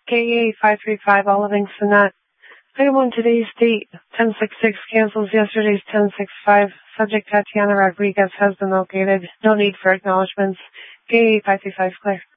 KA535, all living Sonat. Item 1, today's date, 1066, cancels yesterday's 1065. Subject Tatiana Rodriguez has been located. No need for acknowledgements. KA535, clear.